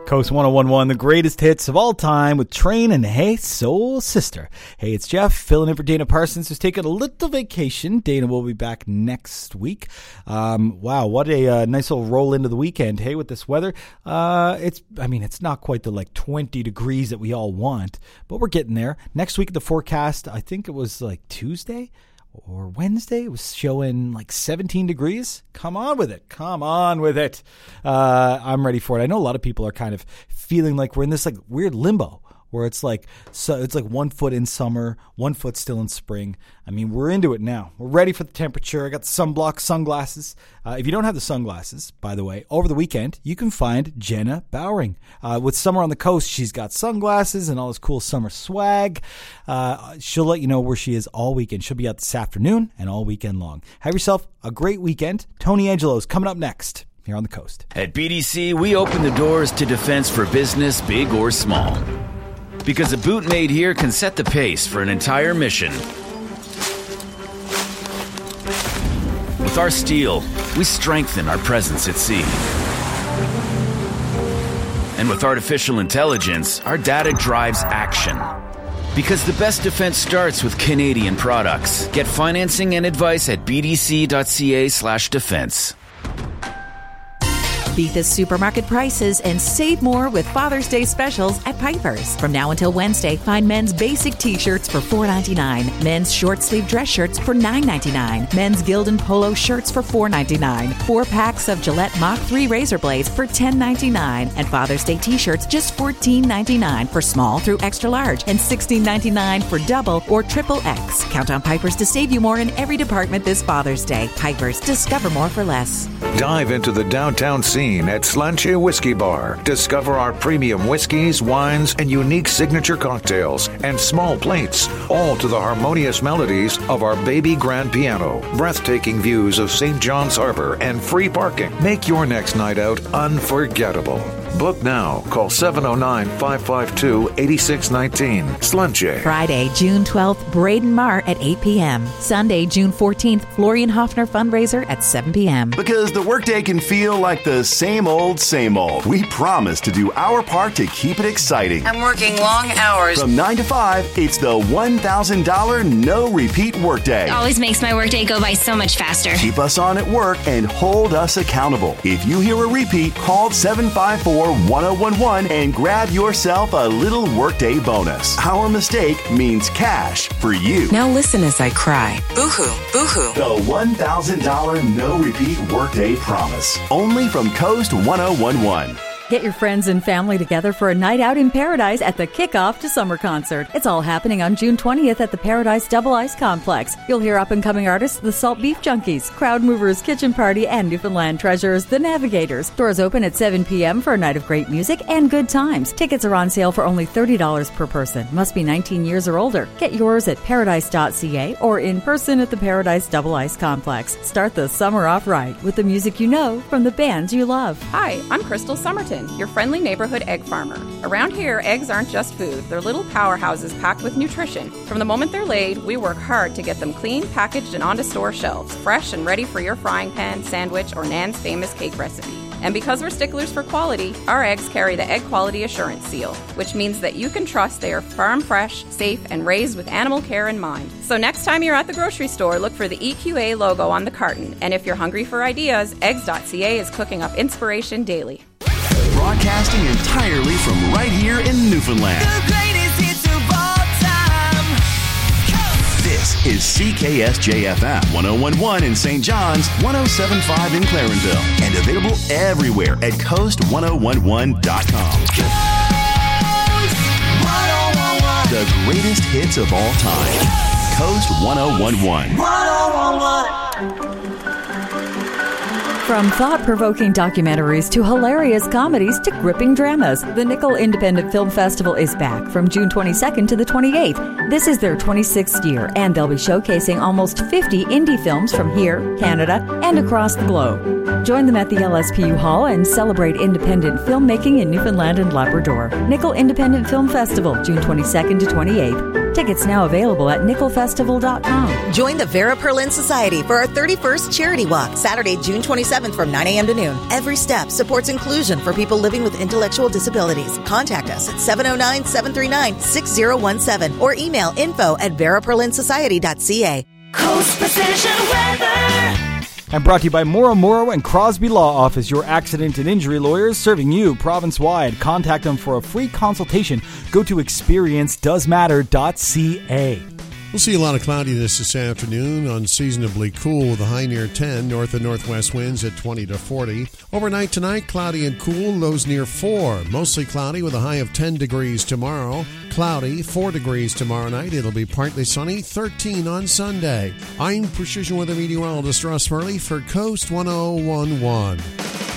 Coast 101.1, the greatest hits of all time with Train and Hey Soul Sister. Hey, it's Jeff, filling in for Dana Parsons, who's taking a little vacation. Dana will be back next week. Wow, what a nice little roll into the weekend, hey, with this weather. It's not quite the 20 degrees that we all want, but we're getting there. Next week, the forecast, I think it was Tuesday or Wednesday, it was showing 17 degrees. Come on with it. I'm ready for it. I know a lot of people are kind of feeling like we're in this weird limbo where it's it's 1 foot in summer, 1 foot still in spring. I mean, we're into it now. We're ready for the temperature. I got the sunblock sunglasses. If you don't have the sunglasses, by the way, over the weekend, you can find Jenna Bowering. With Summer on the Coast, she's got sunglasses and all this cool summer swag. She'll let you know where she is all weekend. She'll be out this afternoon and all weekend long. Have yourself a great weekend. Tony Angelo's coming up next here on the Coast. At BDC, we open the doors to defense for business, big or small. Because a boot made here can set the pace for an entire mission. With our steel, we strengthen our presence at sea. And with artificial intelligence, our data drives action. Because the best defense starts with Canadian products. Get financing and advice at bdc.ca/defense. Beat the supermarket prices and save more with Father's Day specials at Piper's. From now until Wednesday, find men's basic t-shirts for $4.99, men's short-sleeve dress shirts for $9.99, men's Gildan polo shirts for $4.99, 4 packs of Gillette Mach 3 razor blades for $10.99, and Father's Day t-shirts just $14.99 for small through extra large and $16.99 for double or triple X. Count on Piper's to save you more in every department this Father's Day. Piper's, discover more for less. Dive into the downtown scene at Slanche Whiskey Bar. Discover our premium whiskeys, wines, and unique signature cocktails and small plates, all to the harmonious melodies of our baby grand piano. Breathtaking views of St. John's Harbor and free parking. Make your next night out unforgettable. Book now. Call 709-552-8619. Slanche. Friday, June 12th, Braden Marr at 8 p.m. Sunday, June 14th, Florian Hoffner fundraiser at 7 p.m. Because the workday can feel like the same old, we promise to do our part to keep it exciting. I'm working long hours. From 9 to 5, it's the $1,000 no repeat workday. It always makes my workday go by so much faster. Keep us on at work and hold us accountable. If you hear a repeat, call 754-1011 and grab yourself a little workday bonus. Our mistake means cash for you. Now listen as I cry. Boo-hoo, boo-hoo. The $1,000 no repeat workday promise. Only from Coast 101.1. Get your friends and family together for a night out in Paradise at the Kickoff to Summer concert. It's all happening on June 20th at the Paradise Double Ice Complex. You'll hear up-and-coming artists the Salt Beef Junkies, Crowd Movers, Kitchen Party, and Newfoundland Treasures, The Navigators. Doors open at 7 p.m. for a night of great music and good times. Tickets are on sale for only $30 per person. Must be 19 years or older. Get yours at paradise.ca or in person at the Paradise Double Ice Complex. Start the summer off right with the music you know from the bands you love. Hi, I'm Crystal Somerton, your friendly neighborhood egg farmer. Around here, eggs aren't just food. They're little powerhouses packed with nutrition. From the moment they're laid, we work hard to get them clean, packaged, and onto store shelves, fresh and ready for your frying pan, sandwich, or Nan's famous cake recipe. And because we're sticklers for quality, our eggs carry the Egg Quality Assurance Seal, which means that you can trust they are farm fresh, safe, and raised with animal care in mind. So next time you're at the grocery store, look for the EQA logo on the carton. And if you're hungry for ideas, eggs.ca is cooking up inspiration daily. Broadcasting entirely from right here in Newfoundland. The greatest hits of all time. This is CKSJ-FM 101.1 in St. John's, 107.5 in Clarenville, and available everywhere at coast1011.com. Coast 1011. The greatest hits of all time. Coast 1011. 1011. From thought-provoking documentaries to hilarious comedies to gripping dramas, the Nickel Independent Film Festival is back from June 22nd to the 28th. This is their 26th year, and they'll be showcasing almost 50 indie films from here, Canada, and across the globe. Join them at the LSPU Hall and celebrate independent filmmaking in Newfoundland and Labrador. Nickel Independent Film Festival, June 22nd to 28th. Tickets now available at nickelfestival.com. Join the Vera Perlin Society for our 31st Charity Walk, Saturday, June 27th from 9 a.m. to noon. Every step supports inclusion for people living with intellectual disabilities. Contact us at 709-739-6017 or email info@veraperlinsociety.ca. Coast Precision Weather. And brought to you by Morrow and Crosby Law Office, your accident and injury lawyers serving you province-wide. Contact them for a free consultation. Go to experiencedoesmatter.ca. We'll see a lot of cloudiness this afternoon, unseasonably cool with a high near 10, north and northwest winds at 20 to 40. Overnight tonight, cloudy and cool, lows near 4. Mostly cloudy with a high of 10 degrees tomorrow. Cloudy, 4 degrees tomorrow night. It'll be partly sunny, 13 on Sunday. I'm Precision Weather Meteorologist Russ Murley for Coast 1011.